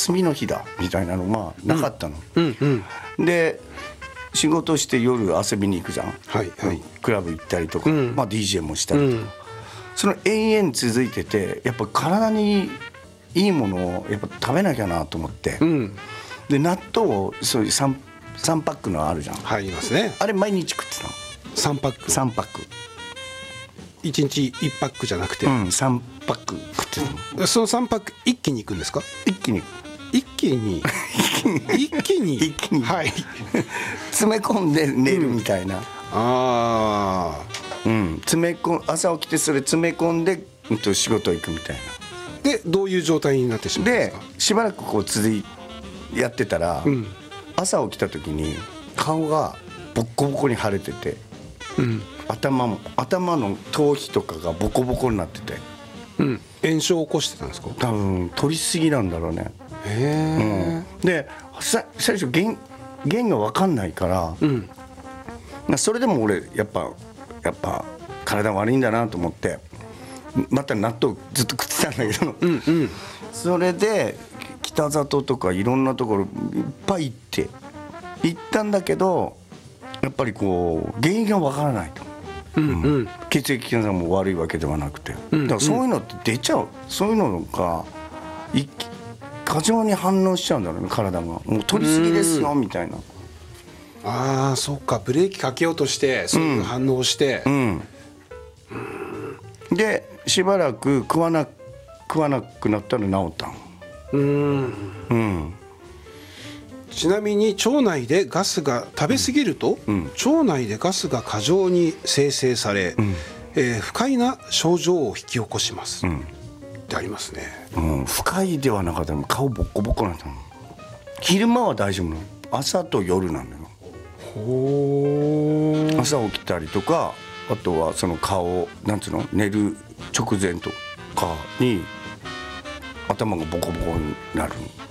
休みの日だみたいなのがなかったの、で仕事して夜遊びに行くじゃん、クラブ行ったりとか、DJ もしたりとか、その延々続いてて、やっぱ体にいいものをやっぱ食べなきゃなと思って、で納豆をそういう3パックのあるじゃん、 入りますね。 あれ毎日食ってたの。 3パック 3パック 1日1パックじゃなくて、 3パック食ってたの。 その3パック一気にいくんですか？ 一気にはい、詰め込んで寝るみたいな、朝起きてそれ詰め込んで、仕事行くみたいな。でどういう状態になってしまうんですか？ でしばらくこうやってたら、朝起きた時に顔がボッコボコに腫れてて、頭の頭皮とかがボコボコになってて、 炎症を起こしてたんですか？ 多分取りすぎなんだろうね。で最初原因が分かんないから、それでも俺やっぱ体悪いんだなと思ってまた納豆ずっと食ってたんだけど、それで北里とかいろんなところいっぱい行ったんだけど、やっぱりこう原因が分からないと、血液検査も悪いわけではなくて、だからそういうのって出ちゃう、そういうのが過剰に反応しちゃうんだろうね、体が。もう取りすぎですよみたいな。 そっか、ブレーキかけようとしてそういう反応をして、 でしばらく食わなくなったら治ったの。 ちなみに腸内でガスが食べ過ぎると、腸内でガスが過剰に生成され、不快な症状を引き起こします、ってありますね。 不快ではなかったの、顔ボッコボコなんだ。昼間は大丈夫なの、朝と夜なんだよ。朝起きたりとか、あとはその顔なんつうの、寝る直前とかに頭がボコボコになる。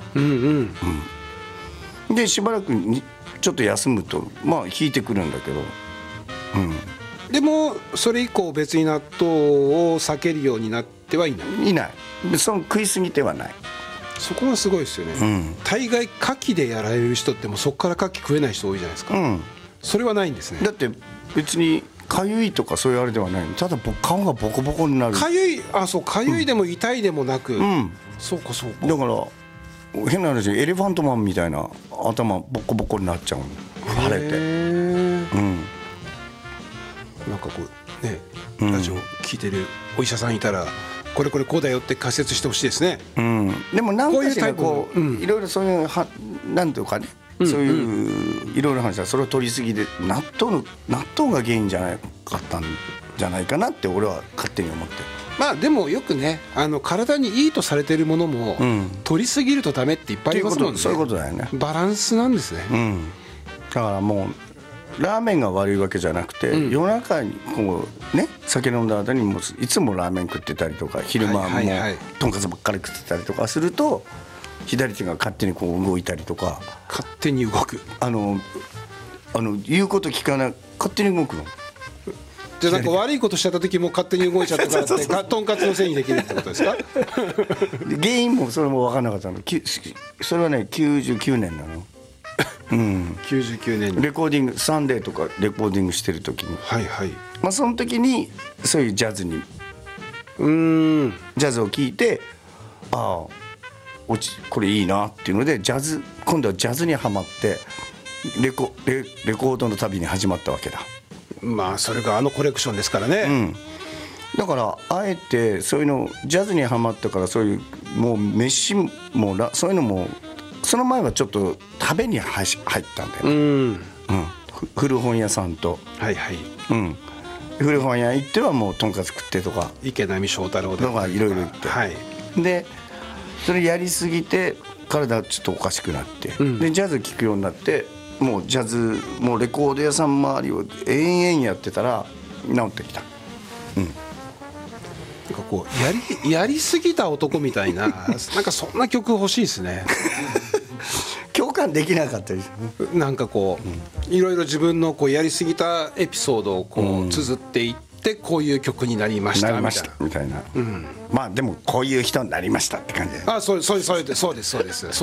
でしばらくちょっと休むと引いてくるんだけど、 でもそれ以降別に納豆を避けるようになってはいない。 いない。その食い過ぎてはない。 そこがすごいですよね。大概牡蠣でやられる人ってもうそこから牡蠣食えない人多いじゃないですか。それはないんですね。 だって別にかゆいとかそういうあれではないの。ただ顔がボコボコになる。 かゆいでも痛いでもなく、そうかだから変な話、エレファントマンみたいな頭ボコボコになっちゃうの、腫れて。 なんかこうね、ラジオ聞いてるお医者さんいたらこれこうだよって解説してほしいですね。 でも何かしらこういろいろそういうなんていうかね、そういういろいろ話はそれを取りすぎで納豆が原因じゃなかったんじゃないかなって俺は勝手に思って。 でもよくね、体にいいとされてるものも、取りすぎるとダメっていっぱいありますもんね。 そういうことだよね。 バランスなんですね。 だからもうラーメンが悪いわけじゃなくて、夜中にこうね、酒飲んだ後にもいつもラーメン食ってたりとか、昼間もとんかつばっかり食ってたりとかすると、左手が勝手にこう動いたりとか。 勝手に動く。 言うこと聞かない、勝手に動くの。 じゃあなんか悪いことしちゃった時も勝手に動いちゃったからってとんかつのせいにできるってことですか？ 原因もそれも分からなかったの。それはね99年なの。 99年にレコーディング、サンデーとかレコーディングしてる時に、その時にそういうジャズを聴いて、これいいなっていうので今度はジャズにはまってレコードの旅に始まったわけだ。 それがコレクションですからね。 だからあえてそういうのジャズにはまったから、そういうもう飯もそういうのもその前はちょっと食べに入ったんだよね。古本屋さんと、古本屋行ってはもうとんかつ食ってとか、 池波正太郎とかいろいろ言って、でそれやりすぎて体ちょっとおかしくなって、でジャズ聴くようになって、もうジャズもうレコード屋さん周りを延々やってたら治ってきた。 なんかこうやりすぎた男みたいななんかそんな曲欲しいですね。 共感できなかったですね。 なんかこういろいろ自分のこうやりすぎたエピソードをこう綴っていって、こういう曲になりましたみたいな。 でもこういう人になりましたって感じで。 そうです